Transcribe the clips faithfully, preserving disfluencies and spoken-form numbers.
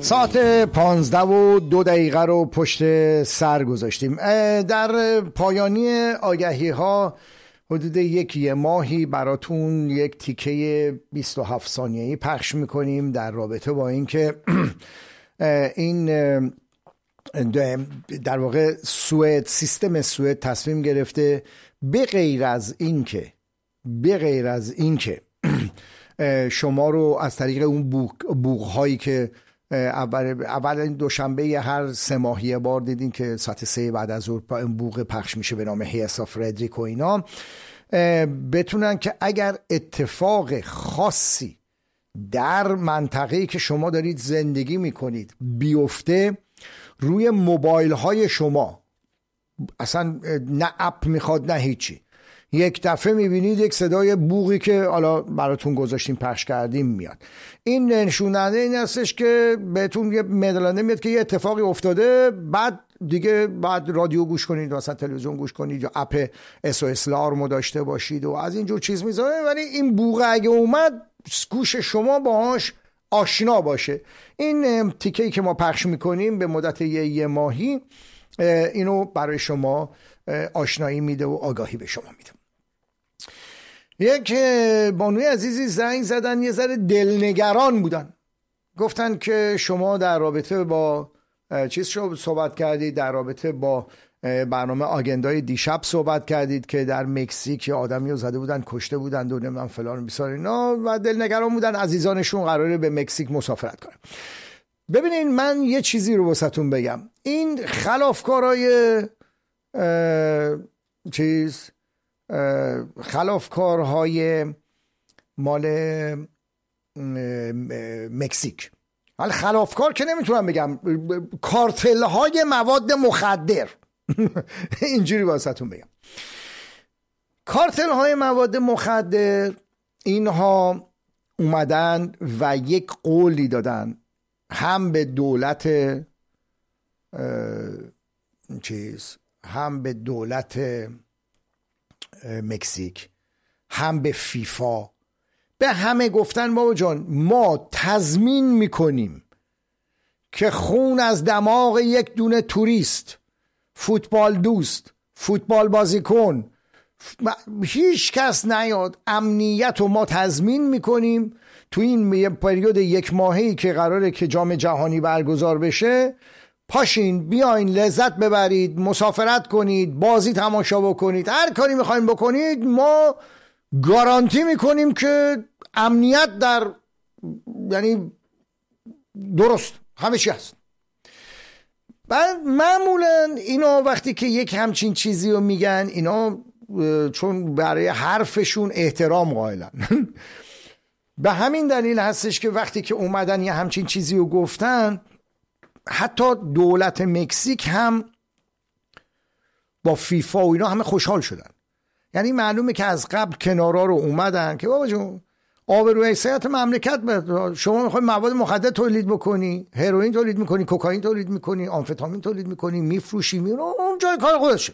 ساعت پانزده و دو دقیقه رو پشت سر گذاشتیم. در پایانی آگهی ها حدود یک یه ماهی براتون یک تیکه بیست و هفت ثانیه‌ای پخش میکنیم در رابطه با این که این در واقع سوئد، سیستم سوئد تصمیم گرفته به غیر از این که به غیر از این که شما رو از طریق اون بوق بوق‌هایی که اول اول دوشنبه هر سه ماه یه بار دیدین که ساعت سه بعد از ظهر این بوق پخش میشه به نام هیسا فردریک و اینا، بتونن که اگر اتفاق خاصی در منطقه‌ای که شما دارید زندگی میکنید بیفته، روی موبایل های شما، اصلا نه اپ میخواد نه هیچی، یک دفعه میبینید یک صدای بوقی که حالا براتون گذاشتیم پخش کردیم میاد. این نشوننده این هستش که بهتون یه مدلنده میاد که یه اتفاقی افتاده، بعد دیگه بعد رادیو گوش کنید، مثلا تلویزیون گوش کنید یا اپ اس او اس لارمو داشته باشید و از اینجور چیز میذاره، ولی این بوق اگه اومد گوش شما باهاش آشنا باشه. این تیکه‌ای که ما پخش میکنیم به مدت یه, یه ماهی اینو برای شما آشنایی میده و آگاهی به شما میده. یک بانوی عزیزی زنگ زدن، یه ذره دلنگران بودن، گفتن که شما در رابطه با چیز شو صحبت کردید، در رابطه با برنامه آگندای دیشب صحبت کردید که در مکزیک یه آدمی رو زده بودن، کشته بودن، دو نمیدونم فلان بیسار اینا، و دلنگران بودن عزیزانشون قراره به مکزیک مسافرت کنن. ببینین من یه چیزی رو واسهتون بگم، این خلافکارای چیز خلافکارهای مال مکزیک، ولی خلافکار که نمیتونم بگم، کارتل های مواد مخدر اینجوری واسهتون بگم، کارتل های مواد مخدر اینها اومدن و یک قولی دادن، هم به دولت چیز هم به دولت مکزیک، هم به فیفا، به همه گفتن بابا جان ما تضمین میکنیم که خون از دماغ یک دونه توریست، فوتبال دوست، فوتبال بازیکن، هیچ کس نیاد، امنیت رو ما تضمین میکنیم. تو این پریود یک ماهی که قراره که جام جهانی برگزار بشه، پاشین بیاین لذت ببرید، مسافرت کنید، بازی تماشا بکنید، هر کاری میخواین بکنید، ما گارانتی میکنیم که امنیت در یعنی درست همه چی هست. بعد معمولا اینا وقتی که یک همچین چیزی رو میگن، اینا چون برای حرفشون احترام قائلن به همین دلیل هستش که وقتی که اومدن یه همچین چیزی رو گفتن، حتی دولت مکزیک هم با فیفا و اینا همه خوشحال شدن. یعنی معلومه که از قبل کنارا رو اومدن که بابا جون آبروی حیثیت مملکت بد. شما میخوای مواد مخدر تولید بکنی، هروئین تولید میکنی، کوکائین تولید میکنی، آمفتامین تولید میکنی، میفروشی، میرو اون جای کار خودشه.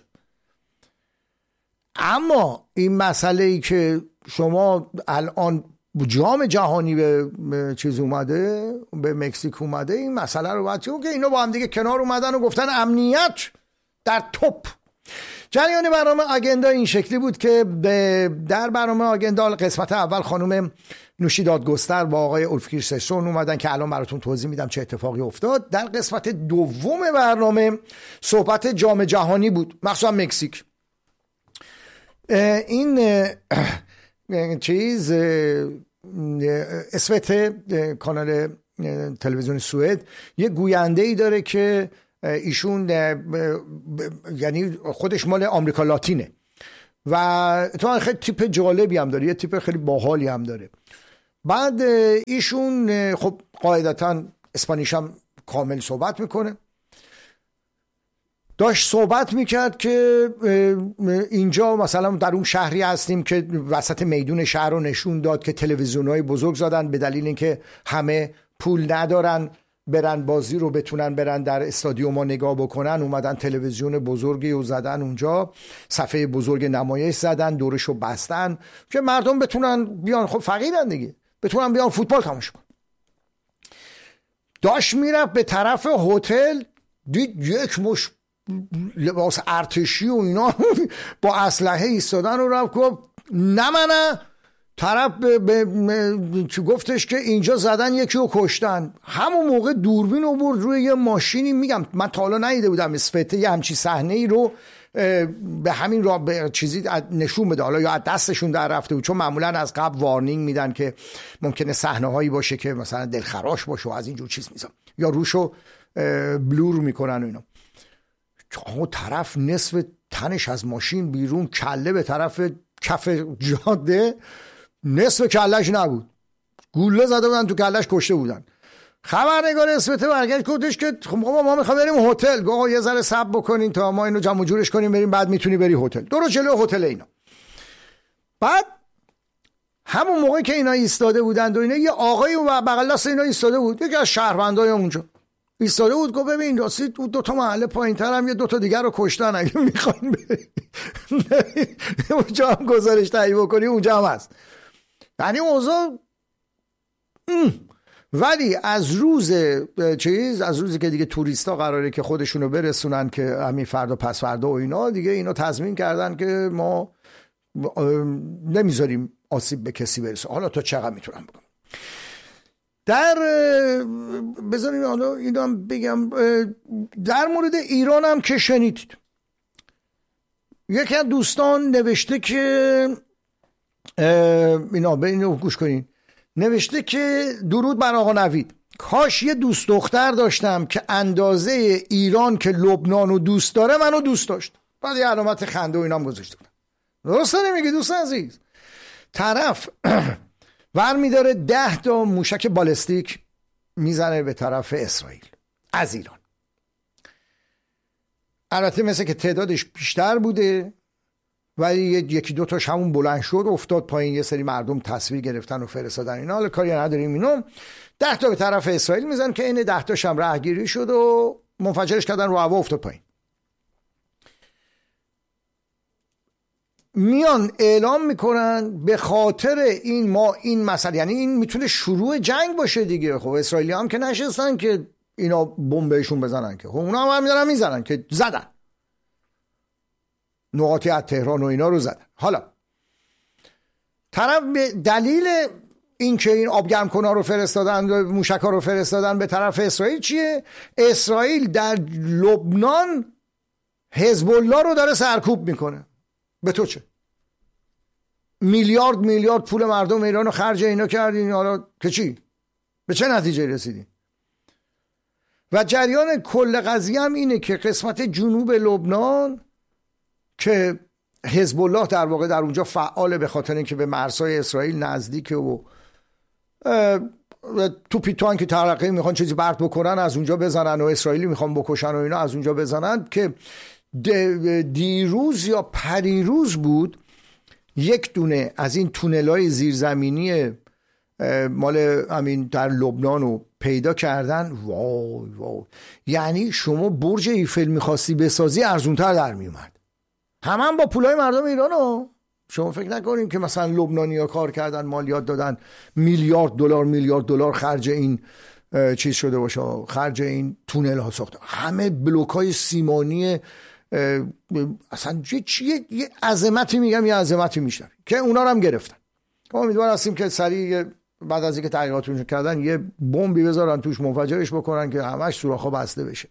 اما این مسئله ای که شما الان جام جهانی به چیز اومده، به مکزیک اومده، این مسئله رو باید که اینا با هم دیگه کنار اومدن و گفتن امنیت در توپ. جریان برنامه آگندا این شکلی بود که در برنامه آگندا قسمت اول خانم نوشی دادگستر با آقای اولف کریستنسن اومدن که الان براتون توضیح میدم چه اتفاقی افتاد. در قسمت دوم برنامه صحبت جام جهانی بود، مخصوصا مکزیک. این چیز اسوت کانال تلویزیون سوئد یه گوینده ای داره که ایشون یعنی خودش مال آمریکا لاتینه و تو خیلی تیپ جالبی هم داره، یه تیپ خیلی باحالی هم داره. بعد ایشون خب قاعدتا اسپانیش هم کامل صحبت میکنه. داشت صحبت میکرد که اینجا مثلا در اون شهری هستیم که وسط میدون شهر رو نشون داد که تلویزیون‌های بزرگ زدن به دلیل اینکه همه پول ندارن برن بازی رو بتونن برن در استادیوم نگاه بکنن. اومدن تلویزیون بزرگی رو زدن اونجا، صفحه بزرگ نمایش زدن، دورش رو بستن که مردم بتونن بیان، خب فقیرن دیگه، بتونن بیان فوتبال تماشا کنن. داشت میرفت به طرف هتل، دید یک مش لباس ارتشی و اینا با اسلحه ایستادن و رفت گفت نه منه. طرف به, به, به چی گفتش که اینجا زدن یکی رو کشتن. همون موقع دوربین رو برد روی یه ماشینی، میگم من تا حالا ندیده بودم اسفته یه همچی صحنه ای رو به همین را به چیزی نشون بده، حالا یا از دستشون در رفته بود، چون معمولا از قبل وارنینگ میدن که ممکنه صحنه هایی باشه که مثلا دلخراش باشه و از اینجور چیز میزن یا روشو بلور میکنن و اینا. چون طرف نصف تنش از ماشین بیرون، کله به طرف کف جاده، نصف کلش نبود، گوله زده بودن تو کلش، کشته بودن. خبرنگار اسمته برگشت گفتش که خب ما میخوام بریم هتل. گفت یه ذره صبر بکنین تا ما اینو جمع جورش کنیم بریم، بعد میتونی بری هتل. درو جلو هتل اینا. بعد همون موقع که اینا ایستاده بودن و اینا، یه آقایی و بغل دست اینا ایستاده بود، یکی از شهروندای اونجا ایستاده بود. گفت ببین راستی دو تا محله پایین‌تر هم یه دو تا دیگر رو کشتن، اگه میخواین برید اونجا هم گزارش تهیه بکنی، اونجا هم هست. یعنی اوضاع. ولی از روز چیز از روزی که دیگه توریستا قراره که خودشونو برسونن که همین فردا پس فردا و اینا، دیگه اینا تضمین کردن که ما نمیذاریم آسیب به کسی برسه. حالا تا چقدر میتونم بگم. در بذاریم حالا اینو هم بگم، در مورد ایران هم که شنیدید، یکی از دوستان نوشته که اینا به اینو گوش کنین، نوشته که درود بر آقا نوید، کاش یه دوست دختر داشتم که اندازه ایران که لبنان رو دوست داره منو دوست داشت. بعد یه علامت خنده و اینام گذاشته بودم. درسته نمیگی دوست عزیز؟ طرف ور میداره ده تا موشک بالستیک میزنه به طرف اسرائیل از ایران. البته مثل که تعدادش بیشتر بوده، ولی یکی دو تاش همون بلند شد افتاد پایین، یه سری مردم تصویر گرفتن و فرستادن اینا. حالا کاری نداریم اینو. ده تا به طرف اسرائیل میزنن که این ده تاش هم راهگیری شد و منفجرش کردن رو هوا افتاد پایین. میان اعلام میکنن به خاطر این ما این مسئله، یعنی این میتونه شروع جنگ باشه دیگه. خب اسرائیلی هم که نشستن که اینا بمب بهشون بزنن، که خب اونا هم میدارن میزنن که زدن، نقاطی از تهران و اینا رو زدن. حالا طرف به دلیل این که این آبگرم کنها رو فرستادن، موشک‌ها رو فرستادن به طرف اسرائیل، چیه؟ اسرائیل در لبنان حزب الله رو داره سرکوب میکنه. به تو چه؟ میلیارد میلیارد پول مردم ایران رو خرج اینا کردین، حالا که چی؟ به چه نتیجه رسیدین؟ و جریان کل قضیه هم اینه که قسمت جنوب لبنان که حزب الله در واقع در اونجا فعاله، به خاطر اینکه به مرزهای اسرائیل نزدیکه و تو پیتوان که ترقی میخوان چیزی برد بکنن از اونجا بزنن و اسرائیلی میخوان بکشن و اینا از اونجا بزنن. که دیروز یا پریروز بود یک دونه از این تونل‌های زیرزمینی مال همین در لبنان رو پیدا کردن. وای وای، یعنی شما برج ایفل میخواستی بسازی ارزونتر در میومد، همه هم با پولای مردم ایران ها. شما فکر نکنیم که مثلا لبنانی‌ها کار کردن، مالیات دادن، میلیارد دلار میلیارد دلار خرج این چیز شده باشه، خرج این تونل ها ساخته. همه بلوک‌های سیمانی اصلا یه چیه، یه عظمتی میگم، یه عظمتی میشن که اونا رو هم گرفتن. امیدوار هستیم که سریع بعد از اینکه تحقیقاتشون کردن یه بمبی بذارن توش، منفجرش بکنن که همش سوراخ‌ها بسته بشه.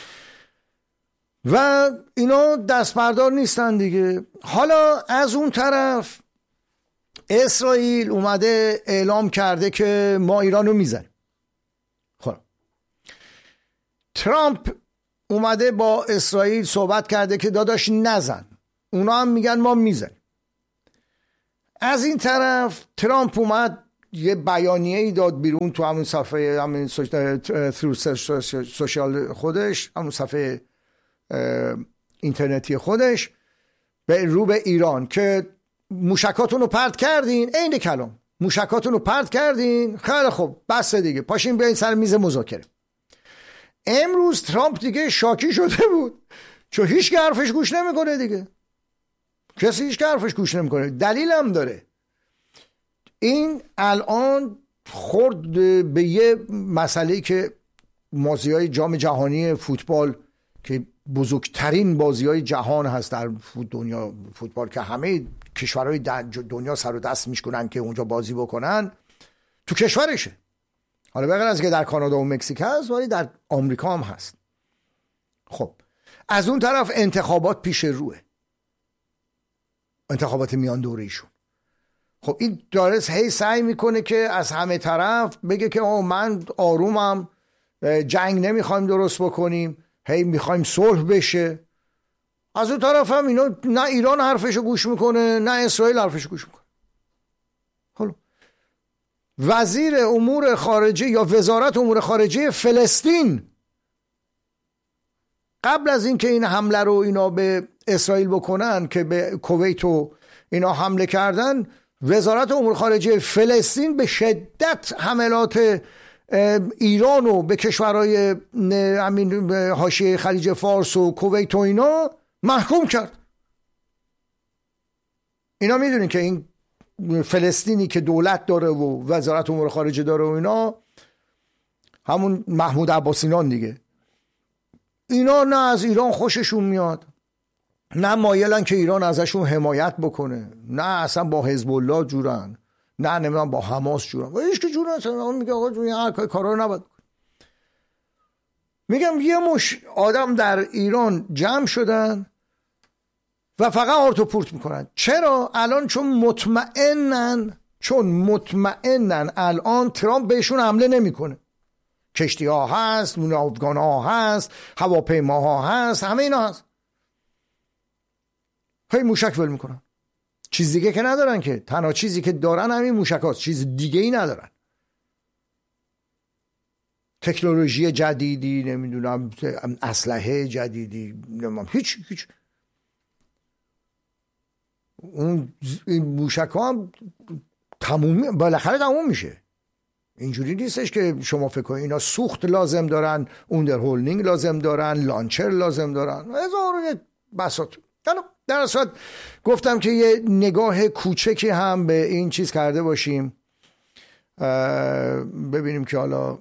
و اینا دست بردار نیستن دیگه. حالا از اون طرف اسرائیل اومده اعلام کرده که ما ایرانو میزنیم. خب ترامپ اومده با اسرائیل صحبت کرده که داداش نزن، اونا هم میگن ما میزنیم. از این طرف ترامپ اومد یه بیانیه ای داد بیرون تو همون صفحه همون سوشال خودش، همون صفحه اینترنتی خودش، به رو به ایران که موشکاتون رو پرت کردین. عین کلام، موشکاتون رو پرت کردین، خیلی خوب بس دیگه، پاشین بیاین سر میز مذاکره. امروز ترامپ دیگه شاکی شده بود، چون هیچ حرفش گوش نمیکنه دیگه، کسی هیچ حرفش گوش نمیکنه. دلیل هم داره، این الان خورد به یه مسئله که بازی‌های جام جهانی فوتبال که بزرگترین بازی‌های جهان هست در دنیا فوتبال که همه کشورهای دنیا سر و دست میشکنن که اونجا بازی بکنن، تو کشورشه. حالا بغیر از که در کانادا و مکزیک هست، ولی در آمریکا هم هست. خب از اون طرف انتخابات پیش روه، انتخابات میان دوره‌ایشون. خب این داره هی سعی میکنه که از همه طرف بگه که آه من آرومم، جنگ نمیخوایم درست بکنیم، هی میخوایم صلح بشه. از اون طرف هم اینا نه ایران حرفشو گوش میکنه نه اسرائیل حرفشو گوش میکنه. حالا وزیر امور خارجه یا وزارت امور خارجه فلسطین قبل از اینکه این حمله رو اینا به اسرائیل بکنن که به کویت و اینا حمله کردن، وزارت امور خارجه فلسطین به شدت حملات ایران رو به کشورهای همین حاشیه خلیج فارس و کویت و اینا محکوم کرد. اینا میدونین که این فلسطینی که دولت داره و وزارت امور خارجه داره و اینا همون محمود عباسینان دیگه، اینا نه از ایران خوششون میاد، نه مایلن که ایران ازشون حمایت بکنه، نه اصلا با حزب الله جورن، نه نمیدونم با حماس جورن و هیچ که جورن اصلا. میگه آقا جون هر کارا رو نباید. میگم یه مش آدم در ایران جمع شدن و فقط آرت و پورت میکنن. چرا؟ الان چون مطمئنن چون مطمئنن الان ترامپ بهشون حمله نمیکنه. کشتی ها هست، ناودگان ها هست، هواپیما ها هست، همه اینا هست. هی موشک ول میکنن. چیز دیگه که ندارن، که تنها چیزی که دارن همین موشک هاست، چیز دیگه ای ندارن. تکنولوژی جدیدی، نمیدونم اسلحه جدیدی، نمیدونم هیچ هیچ. اون این موشک ها هم تموم بالاخره تموم میشه. اینجوری نیستش که شما فکر کنید اینا سوخت لازم دارن، اوندرهولینگ لازم دارن، لانچر لازم دارن، هزار و یک بساط. در اصل گفتم که یه نگاه کوچکی هم به این چیز کرده باشیم، ببینیم که حالا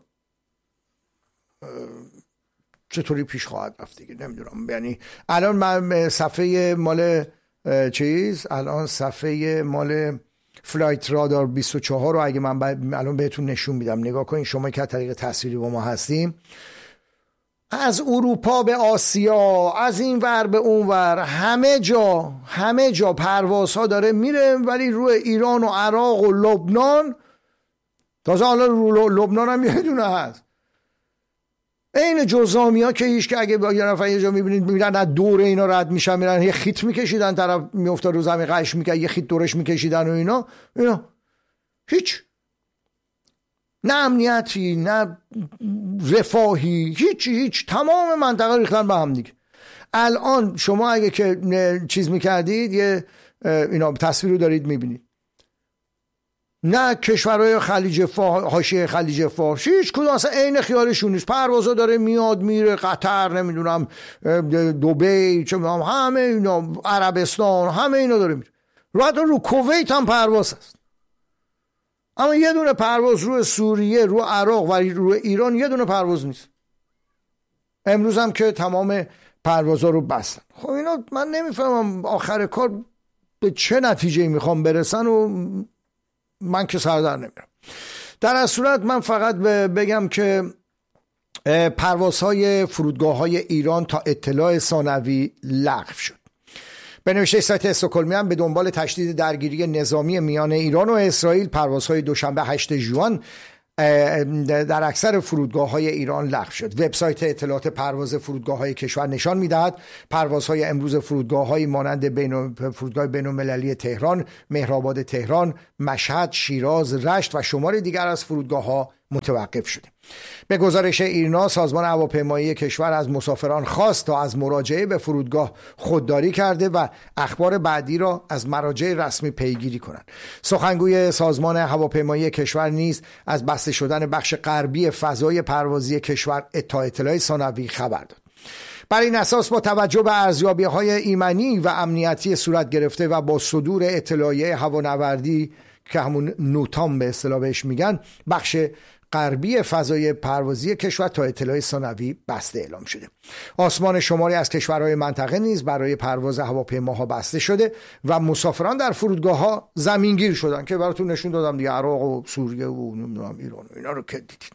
چطوری پیش خواهد رفت دیگه. نمیدونم، یعنی الان من صفحه مال چیز الان صفحه مال فلایت رادار بیست و چهار رو اگه من الان بهتون نشون میدم، نگاه کنین شما که طریق تصویری با ما هستیم. از اروپا به آسیا، از این ور به اون ور، همه جا همه جا پروازها داره میره، ولی روی ایران و عراق و لبنان، تازه حالا رو لبنان هم یه دونه هست. این جزامی ها که هیچ که اگه با یه نفر یه جا میبینید میبینن از دور اینا رد میشن، میرن یه خیت میکشیدن، طرف میفته رو زمین قش میکرد، یه خیت دورش میکشیدن و اینا اینا هیچ، نه امنیتی نه رفاهی، هیچ هیچ تمام منطقه ریختن به هم دیگه. الان شما اگه که چیز میکردید، یه اینا تصویر رو دارید میبینید، نه کشورهای خلیج فارس، حاشیه خلیج فارس، هیچ کدوم اصلا عین خیالشون نیست. پروازا داره میاد میره، قطر، نمیدونم دبی، چه همه اینا، عربستان، همه اینا داره میره. رو حتی رو کویت هم پرواز هست، اما یه دونه پرواز رو سوریه، رو عراق و رو ایران یه دونه پرواز نیست. امروز هم که تمام پروازا رو بستن. خب اینا من نمیفهمم آخر کار به چه نتیجه میخوام برسن و من که سردر نمیرم. در از صورت من فقط بگم که پروازهای فرودگاه‌های ایران تا اطلاع ثانوی لغو شد. به نوشته سایت استکهلمی هم به دنبال تشدید درگیری نظامی میان ایران و اسرائیل، پروازهای دوشنبه هشتم ژوئن در اکثر فرودگاه‌های ایران لغو شد. وبسایت اطلاعات پرواز فرودگاه‌های کشور نشان می‌دهد پروازهای امروز فرودگاه‌های مانند بین فرودگاه بین‌المللی تهران، مهرآباد تهران، مشهد، شیراز، رشت و شمار دیگر از فرودگاه‌ها متوقف شده. به گزارش ایرنا، سازمان هواپیمایی کشور از مسافران خواست تا از مراجعه به فرودگاه خودداری کرده و اخبار بعدی را از مراجع رسمی پیگیری کنند. سخنگوی سازمان هواپیمایی کشور نیز از بسته شدن بخش غربی فضای پروازی کشور تا اطلاع ثانوی خبر داد. بر این اساس با توجه به ارزیابی‌های ایمنی و امنیتی صورت گرفته و با صدور اطلاعیه هوانوردی که همون نوتام به اصطلاح بهش میگن، بخش غربی فضای پروازی کشور تا اطلاع ثانوی بسته اعلام شده. آسمان شماری از کشورهای منطقه نیز برای پرواز هواپیماها بسته شده و مسافران در فرودگاه‌ها زمینگیر شدن که براتون نشون دادم دیگه، عراق و سوریه و نمیدونم ایران و اینا رو که دیدید.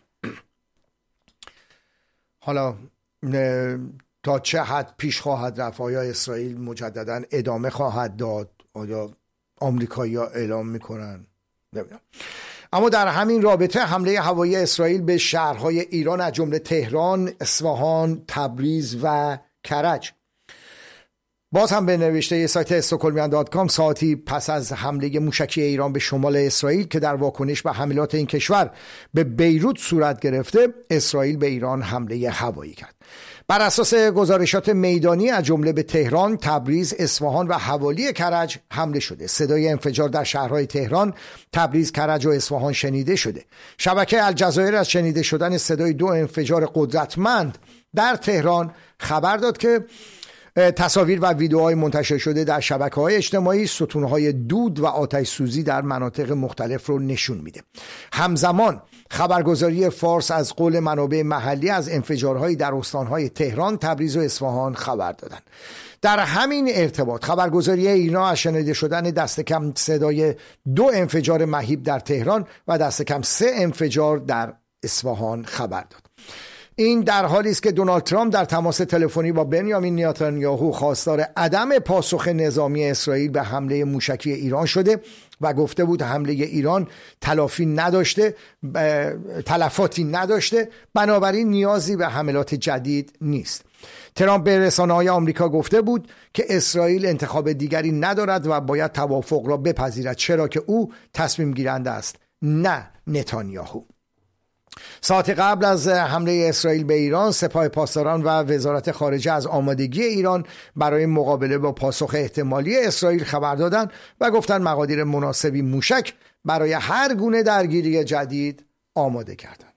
حالا تا چه حد پیش خواهد رفت؟ آیا اسرائیل مجددا ادامه خواهد داد؟ آیا آمریکایی‌ها اعلام میکنن؟ نمیدونم. اما در همین رابطه حمله هوایی اسرائیل به شهرهای ایران از جمله تهران، اصفهان، تبریز و کرج. باز هم به نوشته سایت استکهلمیان دات کام ساعتی پس از حمله موشکی ایران به شمال اسرائیل که در واکنش به حملات این کشور به بیروت صورت گرفته، اسرائیل به ایران حمله هوایی کرد. بر اساس گزارشات میدانی از جمله به تهران، تبریز، اصفهان و حوالی کرج حمله شده. صدای انفجار در شهرهای تهران، تبریز، کرج و اصفهان شنیده شده. شبکه الجزایر از شنیده شدن صدای دو انفجار قدرتمند در تهران خبر داد که تصاویر و ویدیوهای منتشر شده در شبکه‌های اجتماعی ستونهای دود و آتش سوزی در مناطق مختلف رو نشون میده. همزمان خبرگزاری فارس از قول منابع محلی از انفجارهایی در استانهای تهران، تبریز و اصفهان خبر دادند. در همین ارتباط خبرگزاری ایرنا از شنیده شدن دست کم صدای دو انفجار مهیب در تهران و دست کم سه انفجار در اصفهان خبر داد. این در حالی است که دونالد ترامپ در تماس تلفنی با بنیامین نتانیاهو خواستار عدم پاسخ نظامی اسرائیل به حمله موشکی ایران شده و گفته بود حمله ایران تلافی نداشته، تلفاتی نداشته، بنابراین نیازی به حملات جدید نیست. ترامپ به رسانه‌های آمریکا گفته بود که اسرائیل انتخاب دیگری ندارد و باید توافق را بپذیرد، چرا که او تصمیم گیرنده است، نه نتانیاهو. ساعت قبل از حمله اسرائیل به ایران، سپاه پاسداران و وزارت خارجه از آمادگی ایران برای مقابله با پاسخ احتمالی اسرائیل خبر دادند و گفتند مقادیر مناسبی موشک برای هر گونه درگیری جدید آماده کردند.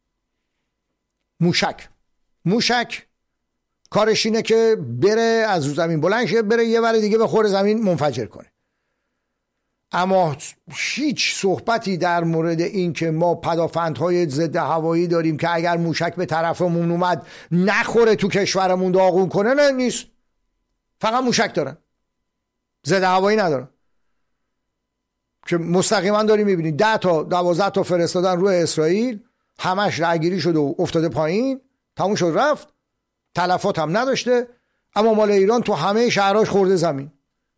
موشک موشک کارش اینه که بره از رو زمین بلند شه، بره یه ور دیگه به خور زمین منفجر کنه. اما هیچ صحبتی در مورد این که ما پدافندهای ضد هوایی داریم که اگر موشک به طرفمون اومد نخوره تو کشورمون داغون کنه، نه نیست. فقط موشک دارن، ضد هوایی ندارن. که مستقیما داری میبینی ده تا دوازده تا فرستادن روی اسرائیل، همش رأیگیری شده و افتاده پایین، تموم شد رفت، تلفات هم نداشته. اما مال ایران تو همه شهرهاش خورده زمین.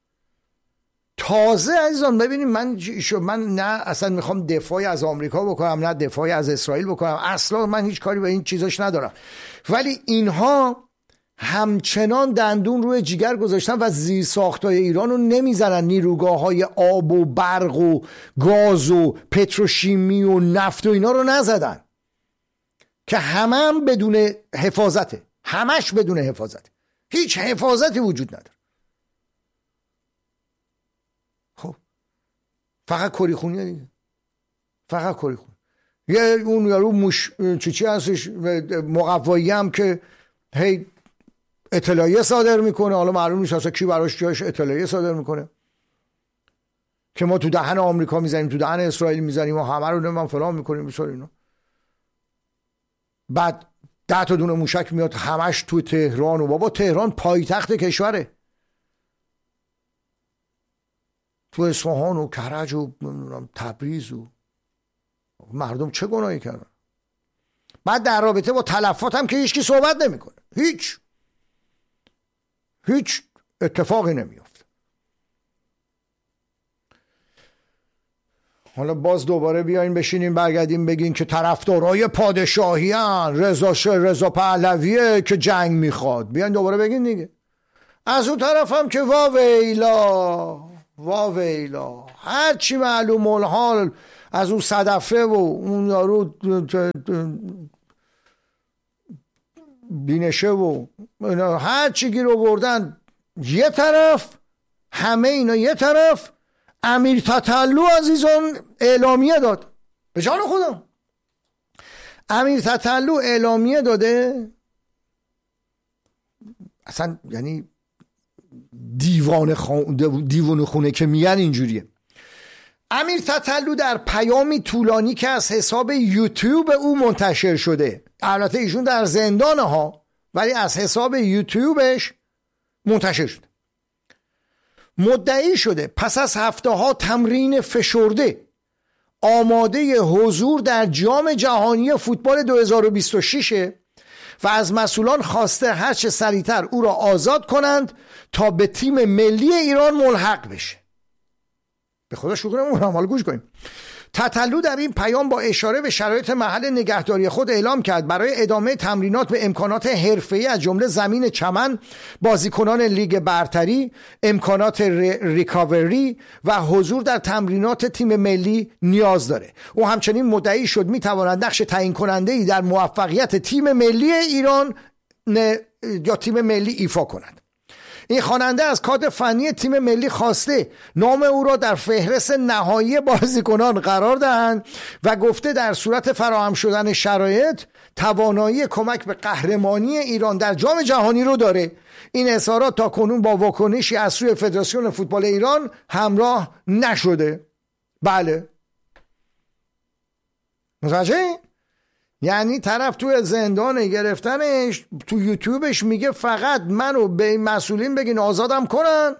تازه عزیزان ببینیم، من من نه اصلا میخوام دفاعی از آمریکا بکنم نه دفاعی از اسرائیل بکنم، اصلا من هیچ کاری به این چیزاش ندارم، ولی اینها همچنان دندون روی جیگر گذاشتن و زیر ساختای ایران رو نمیزنن. نیروگاه‌های آب و برق و گاز و پتروشیمی و نفت و اینا رو نزدن که همه هم بدون حفاظته، همش بدون حفاظته، هیچ حفاظتی وجود نداره. خب فقط کری خونیه دیگه، فقط کری خونی. یه اون یارو مش چی چی هستش مقوایی هم که هی اطلاعیه صادر میکنه، حالا معلوم نیست اصلا کی براش جاش اطلاعیه صادر میکنه که ما تو دهن آمریکا میزنیم، تو دهن اسرائیل میزنیم و همه رو نمیدونم فلان میکنیم بسار اینا. بعد ده تا دونه موشک میاد همش تو تهران، و بابا تهران پایتخت کشوره، تو اصفهان و کرج و تبریز و مردم چه گناهی کردن؟ بعد در رابطه با تلفات هم که هیچکی صحبت نمیکنه، هیچ هیچ اتفاقی نمیفته. حالا باز دوباره بیاین بشینیم برگردیم بگین که طرفدارای پادشاهی ان، رضا رضا پهلویه که جنگ میخواد، بیاین دوباره بگین دیگه. از اون طرف هم که وا ویلا وا ویلا هر چی معلوم الحال از اون صدفه و اون یارو بینشه و اینا هر چی گیر آوردن یه طرف، همه اینا یه طرف، امیر تتلو عزیزان اعلامیه داد. به جان خودم امیر تتلو اعلامیه داده، اصلا یعنی دیوان خونه دیوان خونه که میگن اینجوریه. امیر تتلو در پیامی طولانی که از حساب یوتیوب او منتشر شده، البته ایشون در زندانه ها، ولی از حساب یوتیوبش منتشر شده، مدعی شده پس از هفته ها تمرین فشرده آماده حضور در جام جهانی فوتبال دو هزار و بیست و شش و از مسئولان خواسته هر چه سریعتر او را آزاد کنند تا به تیم ملی ایران ملحق بشه. به خدا شکرمون، حالا گوش کنیم. تتلو در این پیام با اشاره به شرایط محل نگهداری خود اعلام کرد برای ادامه تمرینات به امکانات حرفه‌ای از جمله زمین چمن، بازیکنان لیگ برتری، امکانات ریکاوری و حضور در تمرینات تیم ملی نیاز داره. او همچنین مدعی شد میتواند نقش تعیین کننده ای در موفقیت تیم ملی ایران یا تیم ملی ایفا کند. این خواننده از کادر فنی تیم ملی خواسته نام او را در فهرست نهایی بازیکنان قرار دهند و گفته در صورت فراهم شدن شرایط توانایی کمک به قهرمانی ایران در جام جهانی رو داره. این اظهارات تا کنون با واکنشی از سوی فدراسیون فوتبال ایران همراه نشده. بله، متوجه؟ یعنی طرف توی زندان گرفتنش، تو یوتیوبش میگه فقط منو به این مسئولین بگین آزادم کنن.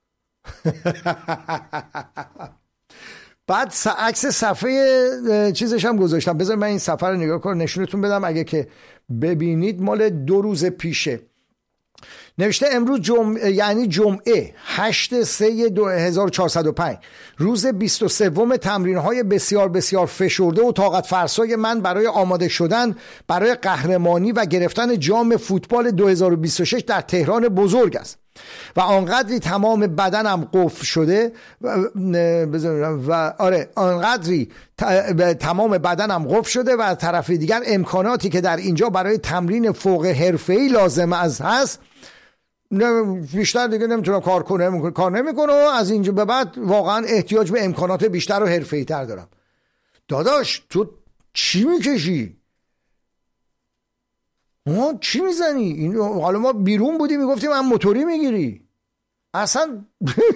بعد عکس صفحه چیزش هم گذاشتم، بذار من این صفحه رو نگاه کنم نشونتون بدم اگه که ببینید، مال دو روز پیشه. نوشته امروز جمعه، یعنی جمعه هشت سه دو هزار و چهارصد و پنج، روز بیست و سوم تمرین‌های بسیار بسیار فشرده و طاقت فرسای من برای آماده شدن برای قهرمانی و گرفتن جام فوتبال دو هزار و بیست و شش در تهران بزرگ است و آنقدری تمام بدنم قفل شده و, و آره آنقدری تمام بدنم قفل شده و از طرف دیگر امکاناتی که در اینجا برای تمرین فوق حرفه‌ای لازم از هست بیشتر دیگه نمیتونم کار کنم، کار نمیکنه و از اینجا به بعد واقعا احتیاج به امکانات بیشتر و حرفه‌ای تر دارم. داداش تو چی میکشی؟ ما چی میزنی؟ این حالا ما بیرون بودی میگفتیم من موتوری میگیری اصلا.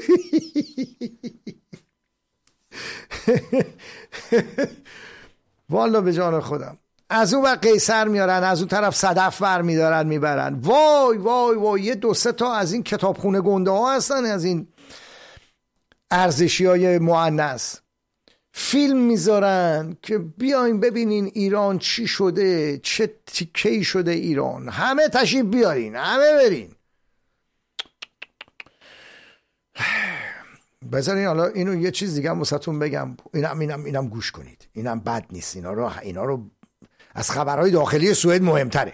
والا به جان خودم. از اون وقت قیصر میارن، از اون طرف صدف بر میدارن میبرن. وای وای وای، یه دو سه تا از این کتابخونه گنده ها هستن، از این ارزشی های مؤنث فیلم میذارن که بیاین ببینین ایران چی شده، چه تیکه‌ای شده ایران، همه تشریف بیارین، همه برین. بذارین حالا اینو یه چیز دیگه هم واسهتون بگم، اینم اینم اینم گوش کنید، اینم بد نیست، اینا رو اینا رو از خبرهای داخلی سوئد مهمتره.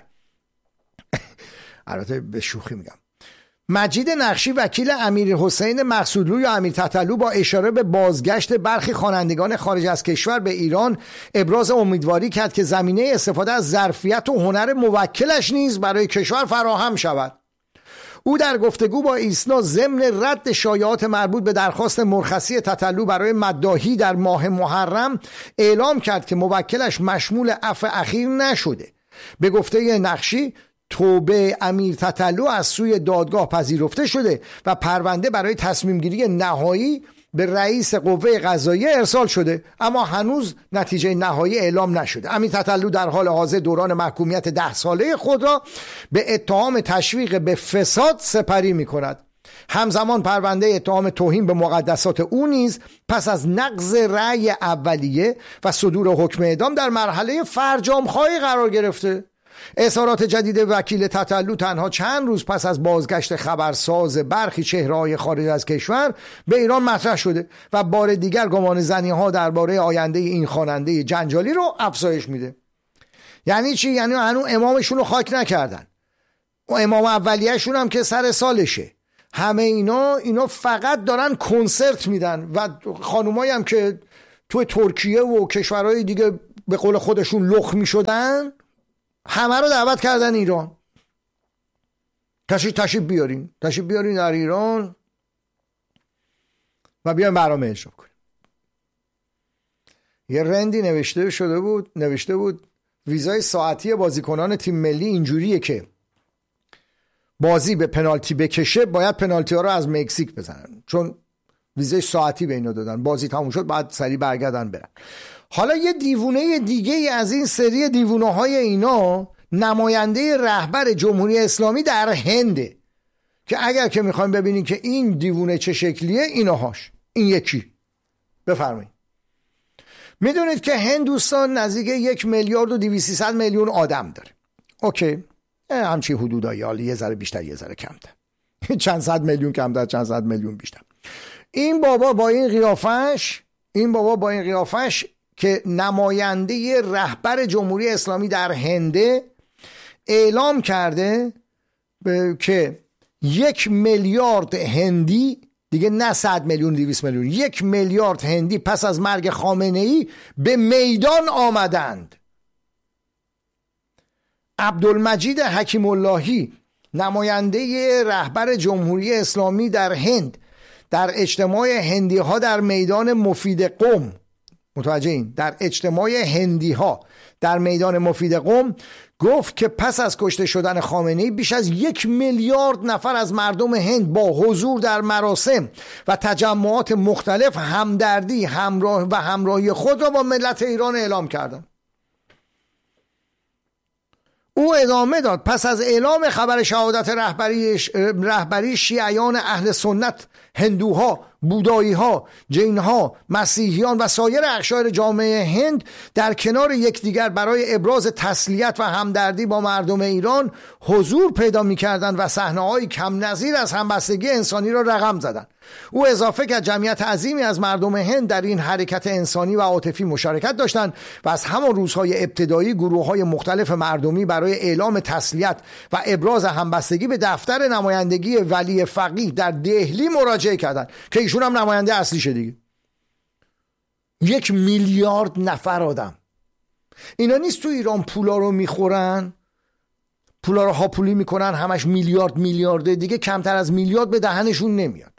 البته به شوخی میگم. مجید نقشی وکیل امیر حسین مقصودلو یا امیر تتلو با اشاره به بازگشت برخی خوانندگان خارج از کشور به ایران ابراز امیدواری کرد که زمینه استفاده از ظرفیت و هنر موکلش نیز برای کشور فراهم شود. او در گفتگو با ایسنا ضمن رد شایعات مربوط به درخواست مرخصی تتلو برای مداحی در ماه محرم اعلام کرد که موکلش مشمول عفو اخیر نشده. به گفته نقشی توبه امیر تتلو از سوی دادگاه پذیرفته شده و پرونده برای تصمیم گیری نهایی به رئیس قوه قضاییه ارسال شده، اما هنوز نتیجه نهایی اعلام نشده. امیر تتلو در حال حاضر دوران محکومیت ده ساله خود را به اتهام تشویق به فساد سپری می کند. همزمان پرونده اتهام توهین به مقدسات او نیز پس از نقض رأی اولیه و صدور حکم اعدام در مرحله فرجام‌خواهی قرار گرفته. اظهارات جدید وکیل تتلو تنها چند روز پس از بازگشت خبرساز برخی چهره‌های خارج از کشور به ایران مطرح شده و بار دیگر گمان زنی‌ها درباره آینده این خواننده جنجالی رو افزایش میده. یعنی چی؟ یعنی هنوز امامشون رو خاک نکردن. و امام اولیه‌شون هم که سر سالشه. همه اینا اینا فقط دارن کنسرت میدن و خانومایی هم که تو ترکیه و کشورهای دیگه به قول خودشون لخ میشدن همه رو دعوت کردن ایران. تشریف تشریف بیارین تشریف بیارین در ایران و بیاین برنامه اجرا کنیم. یه رندی نوشته شده بود نوشته بود ویزای ساعتی بازیکنان تیم ملی اینجوریه که بازی به پنالتی بکشه باید پنالتی ها رو از مکزیک بزنن، چون ویزای ساعتی به اینا دادن، بازی تموم شد بعد سریع برگردن برن. حالا یه دیوونه دیگه از این سری دیوونه های اینا نماینده رهبر جمهوری اسلامی در هنده که اگر که میخوایم ببینیم که این دیوونه چه شکلیه، ایناهاش. این یکی بفرمایید. میدونید که هند دوستان نزدیک یک میلیارد و دویست میلیون آدم داره. اوکی، همچی حدودایی، حالا یه ذره بیشتر یه ذره کمتر، چند صد میلیون کمتر چند صد میلیون بیشتر. این بابا با این قیافش این بابا با این قیافش که نماینده رهبر جمهوری اسلامی در هنده اعلام کرده که یک میلیارد هندی، دیگه نه صد میلیون دویست میلیون، یک میلیارد هندی پس از مرگ خامنه ای به میدان آمدند. عبدالمجید حکیم اللهی نماینده رهبر جمهوری اسلامی در هند در اجتماع هندی ها در میدان مفید قم، متوجه این، در اجتماع هندی ها در میدان مفید قم گفت که پس از کشته شدن خامنه‌ای بیش از یک میلیارد نفر از مردم هند با حضور در مراسم و تجمعات مختلف همدردی همراه و همراهی خود را با ملت ایران اعلام کردند. او ادامه داد پس از اعلام خبر شهادت رهبری رهبری شیعیان اهل سنت، هندوها، بودایی‌ها، جین‌ها، مسیحیان و سایر اقشار جامعه هند در کنار یکدیگر برای ابراز تسلیت و همدردی با مردم ایران حضور پیدا می‌کردند و صحنه‌های کم نظیر از همبستگی انسانی را رقم زدند. او اضافه کرد جمعیت عظیمی از مردم هند در این حرکت انسانی و عاطفی مشارکت داشتند و از همان روزهای ابتدایی گروه‌های مختلف مردمی برای اعلام تسلیت و ابراز همبستگی به دفتر نمایندگی ولی فقیه در دهلی مراجعه کردند که ایشون هم نماینده اصلیشه دیگه. یک میلیارد نفر آدم. اینا نیست تو ایران پولا رو میخورن، پولا رو هاپولی میکنن، همش میلیارد میلیارده، دیگه کمتر از میلیارد به دهنشون نمیاد.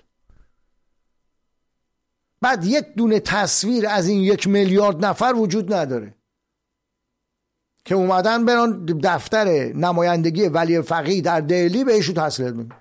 بعد یک دونه تصویر از این یک میلیارد نفر وجود نداره که اومدن برن دفتر نمایندگی ولی فقیه در دهلی بهشو تسلیت میدن.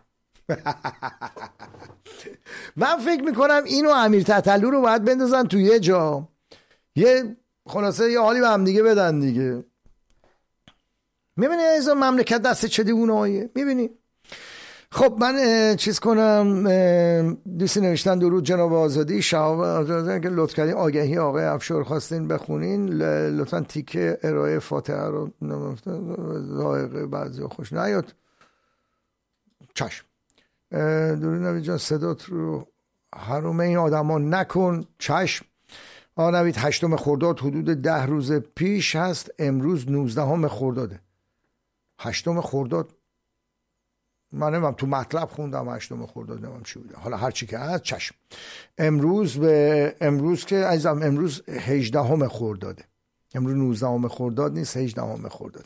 من فکر میکنم اینو امیر تتلو رو باید بندازن تو یه جا، یه خلاصه یه حالی به هم دیگه بدن دیگه. میبینی از مملکت دست چه دیوونه هایه. میبینی خب من چیز کنم، دوستی نوشتن درود جناب آزادی شهاب که لطف کردین آگهی آقای افشار خواستین بخونین، لطفا تیکه ارائه فاتحه رو ذائقه بعضی خوش نیاد. چشم. درود نوید جان صدات رو حروم این آدم ها نکن. چشم. آقا نوید هشتم خرداد حدود ده روز پیش هست، امروز نوزدهم خرداده. هشتم خرداد من نمیم تو مطلب خوندم هشتم خرداد، نمیم چی بوده، حالا هر چی که هست. چشم. امروز به امروز که عزیزم امروز هجدهم خرداده، امروز نوزدهم خرداد نیست، هجدهم خرداده.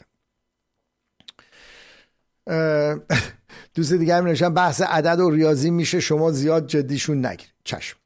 دوست دیگه هم نوشتن بحث عدد و ریاضی میشه شما زیاد جدیشون نگیر. چشم.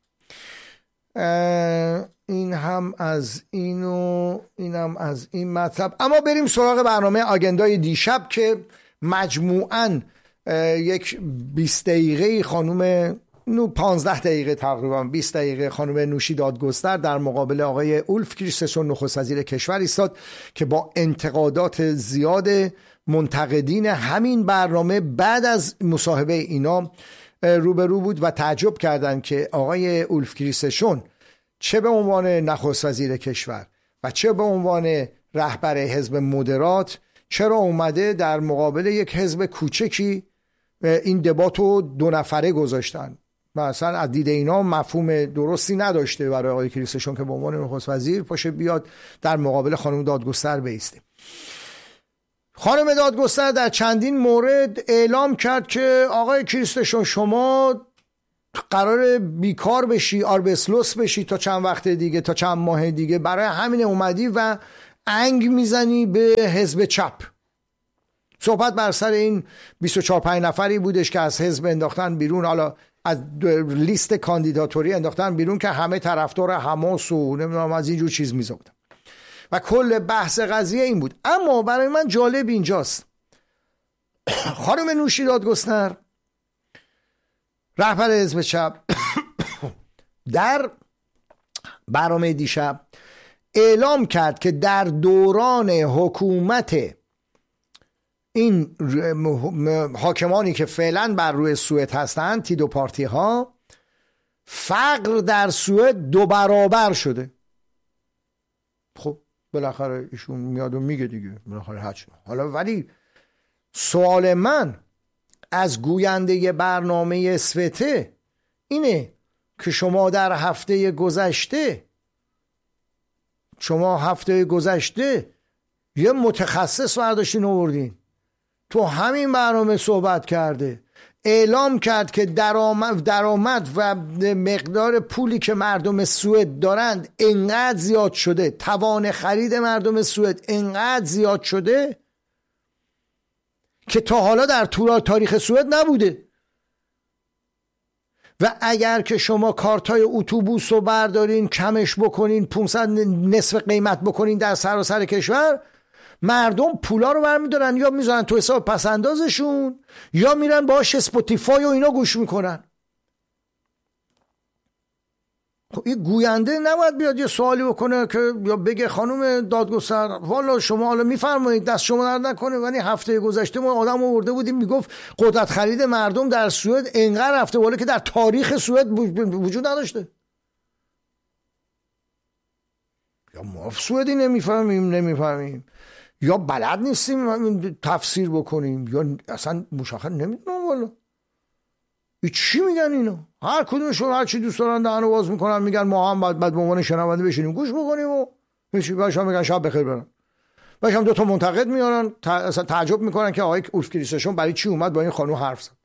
این هم از اینو اینم از این مطلب. اما بریم سراغ برنامه آگندای دیشب که مجموعاً یک بیست دقیقه خانوم نو پانزده دقیقه تقریبا بیست دقیقه خانم نوشی دادگستر در مقابل آقای اولف کریستسون نخست وزیر کشور ایستاد که با انتقادات زیاد منتقدین همین برنامه بعد از مصاحبه اینا روبرو بود و تعجب کردند که آقای اولف کریستسون چه به عنوان نخست وزیر کشور و چه به عنوان رهبر حزب مدرات چرا اومده در مقابل یک حزب کوچکی این دباتو دو نفره گذاشتن. مثلا از دید اینا مفهوم درستی نداشته برای آقای کریستسون که به عنوان نخست وزیر پاشه بیاد در مقابل خانم دادگستر بیسته. خانم دادگستر در چندین مورد اعلام کرد که آقای کریستسون شما قرار بیکار بشی، آربسلوس بشی تا چند وقت دیگه، تا چند ماه دیگه، برای همین اومدی و انگ میزنی به حزب چپ. صحبت بر سر این بیست و چهار پنج نفری بودش که از حزب انداختن بیرون، حالا از لیست کاندیداتوری انداختن بیرون که همه طرفدار حماس و نمیدونم از اینجور چیز میزودن و کل بحث قضیه این بود. اما برای من جالب اینجاست خانم نوشی دادگستر رهبر حزب چپ در برنامه دیشب اعلام کرد که در دوران حکومت این حاکمانی که فعلا بر روی سوئد هستند، تی دو پارتی ها، فقر در سوئد دو برابر شده. خب بالاخره ایشون میاد و میگه دیگه، بالاخره هرچی. حالا ولی سوال من از گوینده برنامه اسوته اینه که شما در هفته گذشته شما هفته گذشته یه متخصص برداشتین آوردین تو همین برنامه صحبت کرده، اعلام کرد که درآمد درآمد و مقدار پولی که مردم سوئد دارند انقدر زیاد شده، توان خرید مردم سوئد انقدر زیاد شده که تا حالا در طول تاریخ سوئد نبوده. و اگر که شما کارتای اتوبوس رو بردارین کمش بکنین، پانصد نصف قیمت بکنین در سراسر کشور، مردم پولا رو برمیدارن یا میذارن تو حساب پسندازشون یا میرن باهاش اسپاتیفای و اینا گوش میکنن. خب این گوینده نباید بیاد یه سوالی بکنه که یا بگه خانم دادگستر والا شما حالا میفرمایید دست شما درد نکنه، ولی هفته گذشته ما آدم آورده بودیم میگفت قدرت خرید مردم در سوئد انقدر رفته بالا که در تاریخ سوئد وجود نداشته. یا ما سوئدی نمیفهمیم نمیفهمیم یا بلد نیستیم تفسیر بکنیم یا اصلا مشخص نمیدونم والا ای چی میگن اینا. هر کدومشون هر چی دوست دارن دهنو باز میکنن، میگن ما هم باید بعد به عنوان شنونده بشینیم گوش بکنیم و هیچ باشم میگن شب بخیر برن. باشم دو تا منتقد میارن اصلا تعجب میکنن که آقای اولف کریستنسن برای چی اومد با این خانم حرف زد.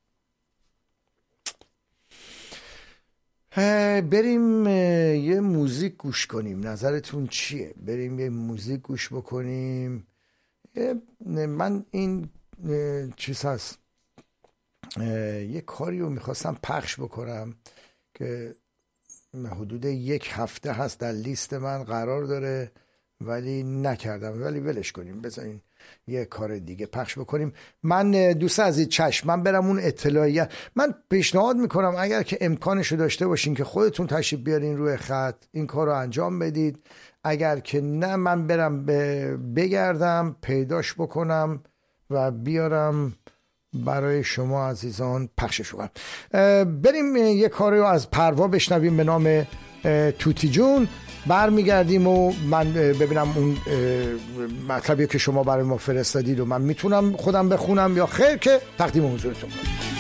بریم یه موزیک گوش کنیم، نظرتون چیه؟ بریم یه موزیک گوش بکنیم. من این چیز هست یه کاری رو میخواستم پخش بکنم که حدود یک هفته هست در لیست من قرار داره ولی نکردم، ولی ولش کنیم بذارین یه کار دیگه پخش بکنیم. من دوست عزیز چشم من برم اون اطلاعیه. من پیشنهاد میکنم اگر که امکانشو داشته باشین که خودتون تشریف بیارین روی خط این کار رو انجام بدید، اگر که نه من برم بگردم پیداش بکنم و بیارم برای شما عزیزان پخشش کنم. بریم یه کاری رو از پروا بشنویم به نام توتی جون، برمیگردیم و من ببینم اون مطلبی که شما برای ما فرستادید و من میتونم خودم بخونم یا خیر که تقدیم حضورتون کنم.